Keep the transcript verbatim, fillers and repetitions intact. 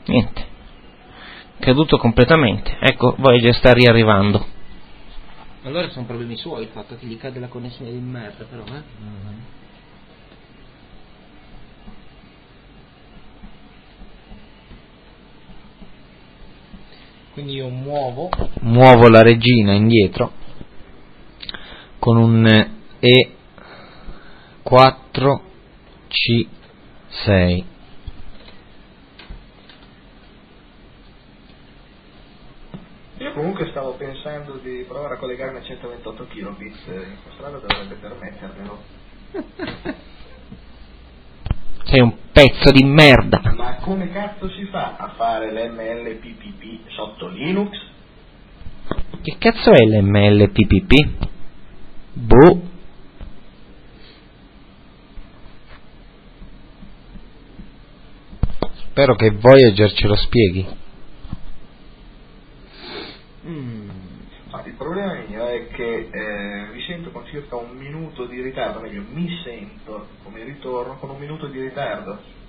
Niente. Caduto completamente. Ecco, Voyager sta riarrivando. Allora sono problemi suoi il fatto che gli cade la connessione di merda, però, eh? Mm-hmm. Quindi io muovo muovo la regina indietro con un E quattro C sei. Io comunque stavo pensando di provare a collegarmi a centoventotto kilobit, in strada dovrebbe permettermelo. Sei un pezzo di merda. Ma come cazzo si fa a fare l'M L P P P sotto Linux? Che cazzo è l'M L P P P? Boh. Spero che Voyager ce lo spieghi. Mm. Ah, il problema mio è che eh, vi sento con circa un minuto di ritardo, meglio mi sento come ritorno con un minuto di ritardo.